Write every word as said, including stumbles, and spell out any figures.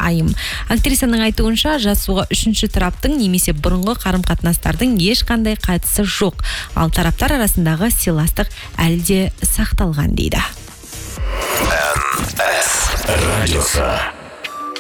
айым. Актрисаның айтуынша, жасуға үшінші тараптың немесе бұрынғы қарым-қатынастардың ешқандай қатысы жоқ. Ал тараптар арасындағы сыйластық әлі де сақталған дейді. Радиосы.